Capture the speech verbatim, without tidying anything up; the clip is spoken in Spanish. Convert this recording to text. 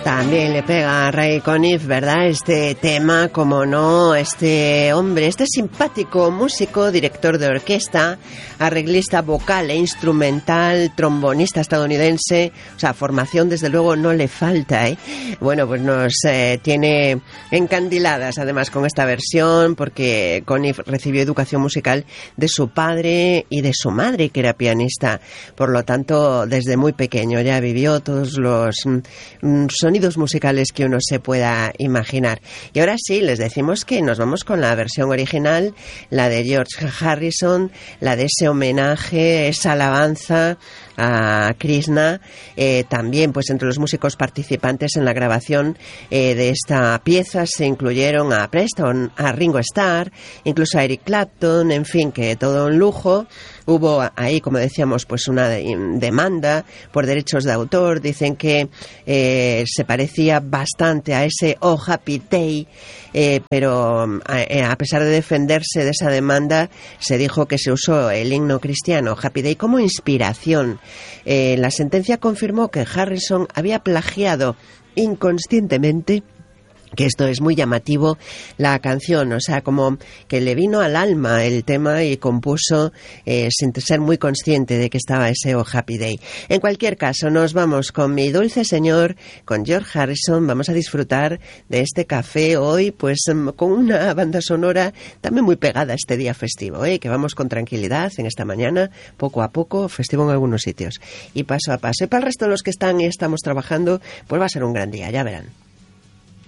También le pega a Ray Conniff, ¿verdad? Este tema, como no, este hombre, este simpático músico, director de orquesta, arreglista vocal e instrumental, trombonista estadounidense, o sea, formación desde luego no le falta, ¿eh? Bueno, pues nos eh, tiene encandiladas además con esta versión, porque Conniff recibió educación musical de su padre y de su madre, que era pianista. Por lo tanto, desde muy pequeño ya vivió todos los mm, sonidos musicales que uno se pueda imaginar. Y ahora sí, les decimos que nos vamos con la versión original, la de George Harrison, la de ese homenaje, esa alabanza a Krishna. Eh, también, pues entre los músicos participantes en la grabación eh, de esta pieza se incluyeron a Preston, a Ringo Starr, incluso a Eric Clapton, en fin, que todo un lujo. Hubo ahí, como decíamos, pues una demanda por derechos de autor. Dicen que eh, se parecía bastante a ese Oh Happy Day, eh, pero a, a pesar de defenderse de esa demanda, se dijo que se usó el himno cristiano Happy Day como inspiración. Eh, la sentencia confirmó que Harrison había plagiado inconscientemente, que esto es muy llamativo, la canción, o sea, como que le vino al alma el tema y compuso eh, sin ser muy consciente de que estaba ese Oh Happy Day. En cualquier caso, nos vamos con Mi Dulce Señor, con George Harrison. Vamos a disfrutar de este café hoy, pues con una banda sonora también muy pegada a este día festivo, ¿eh? Que vamos con tranquilidad en esta mañana, poco a poco, festivo en algunos sitios, y paso a paso. Y para el resto de los que están y estamos trabajando, pues va a ser un gran día, ya verán.